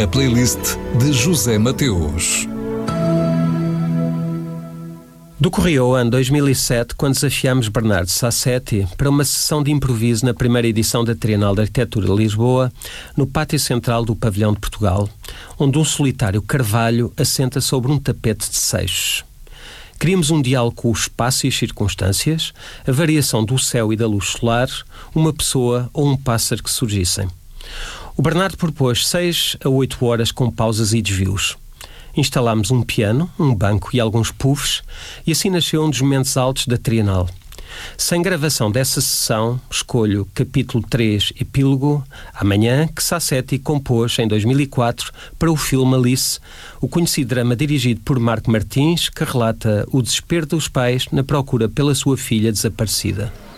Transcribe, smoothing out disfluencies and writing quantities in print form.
A playlist de José Mateus. Decorria o ano 2007 quando desafiámos Bernardo Sassetti para uma sessão de improviso na primeira edição da Trienal de Arquitetura de Lisboa, no pátio central do Pavilhão de Portugal, onde um solitário carvalho assenta sobre um tapete de seixos. Queríamos um diálogo com o espaço e as circunstâncias, a variação do céu e da luz solar, uma pessoa ou um pássaro que surgissem. O Bernardo propôs 6 a 8 horas com pausas e desvios. Instalámos um piano, um banco e alguns puffs e assim nasceu um dos momentos altos da Trienal. Sem gravação dessa sessão, escolho capítulo 3, Epílogo, Amanhã, que Sassetti compôs em 2004 para o filme Alice, o conhecido drama dirigido por Marco Martins, que relata o desespero dos pais na procura pela sua filha desaparecida.